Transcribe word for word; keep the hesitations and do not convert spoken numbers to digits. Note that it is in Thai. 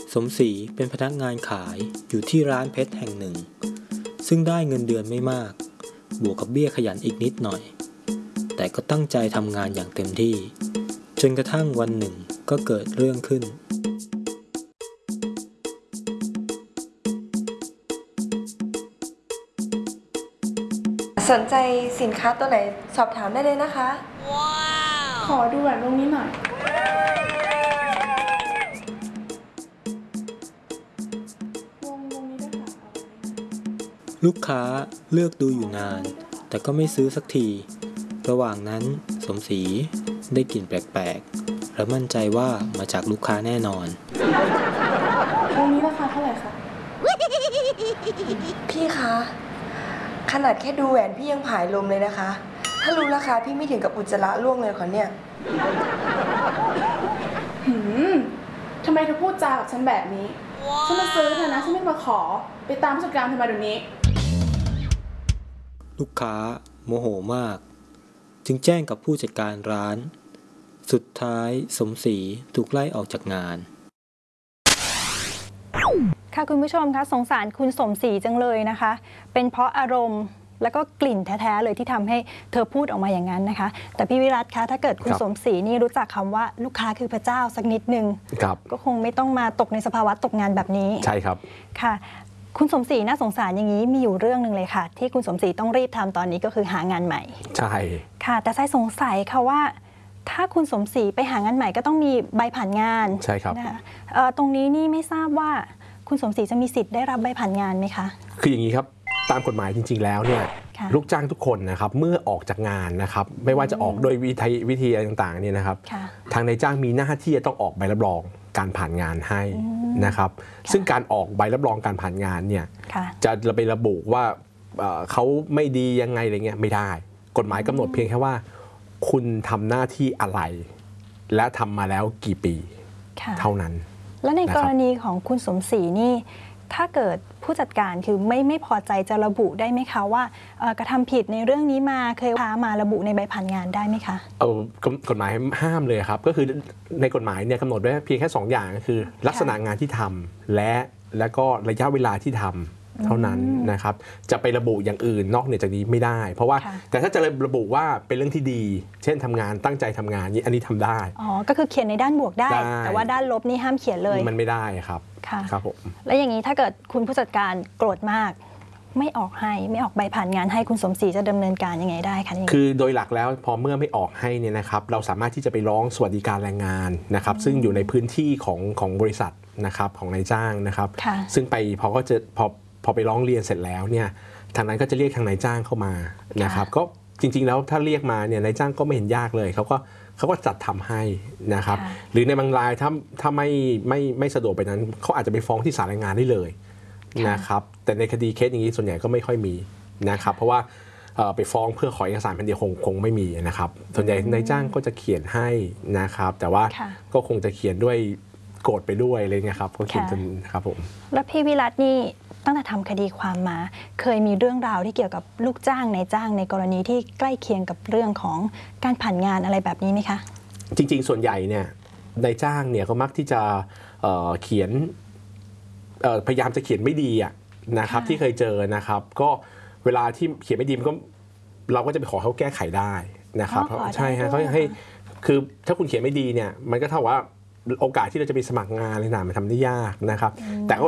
สมศรีเป็นพนักงานขายอยู่ที่ร้านเพชรแห่งหนึ่งซึ่งได้เงินเดือนไม่มากบวกกับเบี้ยขยันอีกนิดหน่อยแต่ก็ตั้งใจทำงานอย่างเต็มที่จนกระทั่งวันหนึ่งก็เกิดเรื่องขึ้นสนใจสินค้าตัวไหนสอบถามได้เลยนะคะว้าวขอดูแบบวงนี้หน่อยวงวงนี้ด้วยค่ะลูกค้าเลือกดูอยู่นานแต่ก็ไม่ซื้อสักทีระหว่างนั้นสมศรีได้กลิ่นแปลกๆและมั่นใจว่ามาจากลูกค้าแน่นอนวงนี้ราคาเท่าไหร่คะพี่คะขนาดแค่ดูแหวนพี่ยังผายลมเลยนะคะถ้ารู้ราคาพี่ไม่ถึงกับอุจจาระร่วงเลยขอเนี่ยหืมทำไมเธอพูดจากับฉันแบบนี้ wow. ฉันมาซื้อเธอนะฉันไม่มาขอไปตามผู้จัดการเธอมาเดี๋ยวนี้ลูกค้าโมโหมากจึงแจ้งกับผู้จัดการร้านสุดท้ายสมศรีถูกไล่ออกจากงานค่ะคุณผู้ชมคะสงสารคุณสมศรีจังเลยนะคะเป็นเพราะอารมณ์แล้วก็กลิ่นแท้ๆเลยที่ทำให้เธอพูดออกมาอย่างนั้นนะคะแต่พี่วิรัตคะถ้าเกิดคุณสมศรีนี่รู้จักคำว่าลูกค้าคือพระเจ้าสักนิดนึงก็คงไม่ต้องมาตกในสภาวะตกงานแบบนี้ใช่ครับค่ะคุณสมศรีน่าสงสารอย่างนี้มีอยู่เรื่องหนึ่งเลยค่ะที่คุณสมศรีต้องรีบทำตอนนี้ก็คือหางานใหม่ใช่ค่ะแต่ไซสงสัยค่ะว่าถ้าคุณสมศรีไปหางานใหม่ก็ต้องมีใบผ่านงานใช่ครับนะคะตรงนี้นี่ไม่ทราบว่าคุณสมศรีจะมีสิทธิ์ได้รับใบผ่านงานไหมคะคืออย่างนี้ครับตามกฎหมายจริงๆแล้วเนี่ยลูกจ้างทุกคนนะครับเมื่อออกจากงานนะครับไม่ว่าจะออกโดยวิธีวิธีอะไรต่างๆเนี่ยนะครับทางนายจ้างมีหน้าที่จะต้องออกใบรับรองการผ่านงานให้นะครับซึ่งการออกใบรับรองการผ่านงานเนี่ยจะไประบุว่าเขาไม่ดียังไงอะไรเงี้ยไม่ได้กฎหมายกำหนดเพียงแค่ว่าคุณทำหน้าที่อะไรและทำมาแล้วกี่ปีเท่านั้นแล้วในกรณีของคุณสมศรีนี่ถ้าเกิดผู้จัดการคือไม่ไม่พอใจจะระบุได้ไหมคะว่ากระทำผิดในเรื่องนี้มาเคยพามาระบุในใบผ่านงานได้ไหมคะเออกฎหมายห้ามเลยครับก็คือในกฎหมายเนี่ยกำหนดไว้เพียงแค่สองอย่างก็คือลักษณะงานที่ทำและและก็ระยะเวลาที่ทำเท่านั้นนะครับจะไประบุอย่างอื่นนอกเหนือจากนี้ไม่ได้เพราะว่าแต่ถ้าจะระบุว่าเป็นเรื่องที่ดีเช่นทำงานตั้งใจทำงานนี่อันนี้ทำได้อ๋อก็คือเขียนในด้านบวกได้แต่ว่าด้านลบนี่ห้ามเขียนเลยมันไม่ได้ครับครับผมแล้วอย่างนี้ถ้าเกิดคุณผู้จัดการโกรธมากไม่ออกให้ไม่ออกใบผ่านงานให้คุณสมศรีจะดำเนินการยังไงได้คะคือโดยหลักแล้วพอเมื่อไม่ออกให้เนี่ยนะครับเราสามารถที่จะไปร้องสวัสดิการแรงงานนะครับซึ่งอยู่ในพื้นที่ของของบริษัทนะครับของนายจ้างนะครับซึ่งไปพอก็จะพอพอไปร้องเรียนเสร็จแล้วเนี่ยทางนั้นก็จะเรียกทางนายจ้างเข้ามานะครับก็จริงๆแล้วถ้าเรียกมาเนี่ยนายจ้างก็ไม่เห็นยากเลยเขาก็เขาก็จัดทำให้นะครับหรือในบางรายถ้าถ้าไม่ไม่ไม่สะดวกไปนั้นเขาอาจจะไปฟ้องที่ศาลแรงงานได้เลยนะครับแต่ในคดีเคสอย่างนี้ส่วนใหญ่ก็ไม่ค่อยมีนะครับเพราะว่าไปฟ้องเพื่อขอเอกสารแผ่นเดียวคงคงไม่มีนะครับส่วนใหญ่นายจ้างก็จะเขียนให้นะครับแต่ว่าก็คงจะเขียนด้วยโกรธไปด้วยอะไรเงี้ยครับก็เขียนจนครับผมแล้วพี่วิรัตนี่ตั้งแต่ทำคดีความมาเคยมีเรื่องราวที่เกี่ยวกับลูกจ้างนายจ้างในกรณีที่ใกล้เคียงกับเรื่องของการผ่านงานอะไรแบบนี้ไหมคะจริงๆส่วนใหญ่เนี่ยนายจ้างเนี่ยก็มักที่จะเเขียนพยายามจะเขียนไม่ดีอะนะครับที่เคยเจอนะครับก็เวลาที่เขียนไม่ดีมันก็เราก็จะไปขอเขาแก้ไขได้นะครับใช่ฮะเขาให้คือถ้าคุณเขียนไม่ดีเนี่ยมันก็เท่าว่าโอกาสที่เราจะไปสมัครงานอะไรต่างๆมันทำได้ยากนะครับแต่ก็